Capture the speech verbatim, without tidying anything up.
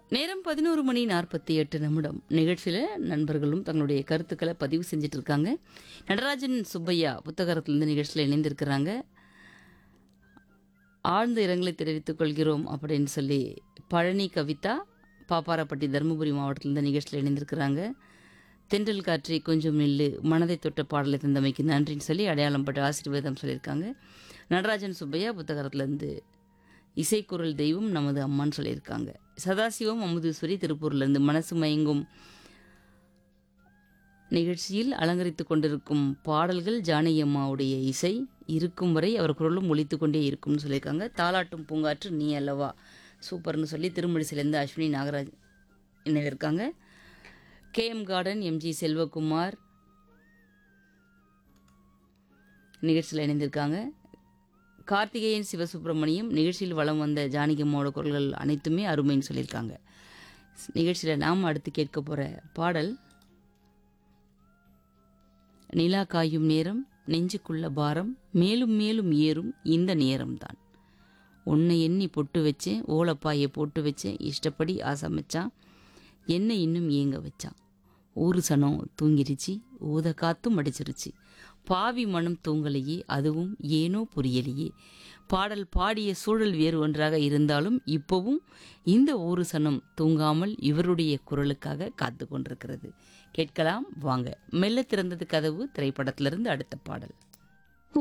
நேரம் பதினொரு மணி நாற்பத்தி எட்டு நிமிடம். நிகழ்ச்சியில் நண்பர்களும் தங்களுடைய கருத்துக்களை பதிவு செஞ்சுட்டு இருக்காங்க. நடராஜன் சுப்பையா புத்தகத்திலிருந்து நிகழ்ச்சியில் இணைந்திருக்கிறாங்க. ஆழ்ந்த இரங்கலை தெரிவித்துக் கொள்கிறோம் அப்படின்னு சொல்லி பழனி கவிதா பாப்பாரப்பட்டி தருமபுரி மாவட்டத்திலிருந்து நிகழ்ச்சியில் இணைந்திருக்கிறாங்க. தென்றல் காற்றி கொஞ்சம் நில்லு மனதை தொட்ட பாடலை தந்தமைக்கு நன்றின்னு சொல்லி அடையாளம் பட்டு ஆசீர்வாதம் சொல்லியிருக்காங்க. நடராஜன் சுப்பையா புத்தகத்திலேருந்து இசைக்குரல் தெய்வம் நமது அம்மான்னு சொல்லியிருக்காங்க. சதாசிவம் அமுதீஸ்வரி திருப்பூர்லேருந்து மனசு மயங்கும் நிகழ்ச்சியில் அலங்கரித்து கொண்டிருக்கும் பாடல்கள் ஜானகி அம்மாவுடைய இசை இருக்கும் வரை அவர் குரலும் ஒலித்து கொண்டே இருக்கும்னு சொல்லியிருக்காங்க. தாலாட்டும் பூங்காற்று நீ அல்லவா சூப்பர்னு சொல்லி திருமணிசிலேருந்து Ashwini Nagaraj இணைவிருக்காங்க. K M garden MG Selvakumar நிகழ்ச்சியில் இணைந்திருக்காங்க. கார்த்திகேயன் சிவசுப்பிரமணியம் நிகழ்ச்சியில் வலம் வந்த ஜானகி அம்மாவோட குரல்கள் அனைத்துமே அருமைன்னு சொல்லியிருக்காங்க. நிகழ்ச்சியில் நாம் அடுத்து கேட்க போகிற பாடல் நிலா காயும் நேரம் நெஞ்சுக்குள்ள பாரம் மேலும் மேலும் ஏறும் இந்த நேரம்தான் உன்னை எண்ணி பொட்டு வச்சேன் ஓலப்பாயை போட்டு வச்சேன் இஷ்டப்படி ஆசமைச்சான் என்ன இன்னும் ஏங்க வச்சான் ஊரு சனம் தூங்கிருச்சு ஊத காத்தும் அடிச்சிருச்சு பாவி மனம் தூங்கலையே அதுவும் ஏனோ புரியலையே. பாடல் பாடிய சூழல் வேறு ஒன்றாக இருந்தாலும் இப்போவும் இந்த ஊரு சனம் தூங்காமல் இவருடைய குரலுக்காக காத்து கொண்டிருக்கிறது. கேட்கலாம் வாங்க. மெல்ல திறந்தது கதவு திரைப்படத்திலிருந்து அடுத்த பாடல்.